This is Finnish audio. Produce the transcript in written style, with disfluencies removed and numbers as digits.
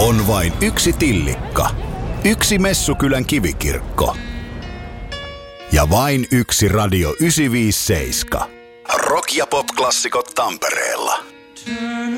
On vain yksi Tillikka, yksi Messukylän kivikirkko ja vain yksi Radio 957. Rock- ja pop-klassikot Tampereella.